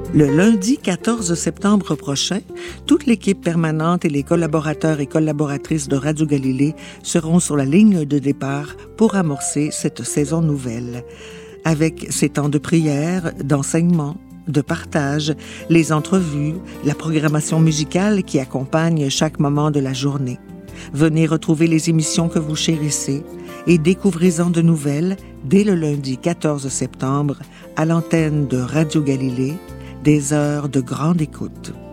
Le lundi 14 septembre prochain, toute l'équipe permanente et les collaborateurs et collaboratrices de Radio Galilée seront sur la ligne de départ pour amorcer cette saison nouvelle. Avec ses temps de prière, d'enseignement, de partage, les entrevues, la programmation musicale qui accompagne chaque moment de la journée. Venez retrouver les émissions que vous chérissez et découvrez-en de nouvelles dès le lundi 14 septembre à l'antenne de Radio Galilée, des heures de grande écoute.